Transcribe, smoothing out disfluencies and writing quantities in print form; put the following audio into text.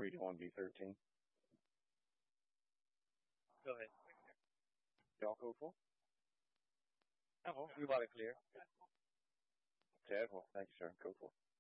Read on B13. Go ahead. Y'all go for? Oh, we want it clear. Ted, well, thank you, sir. Go for it.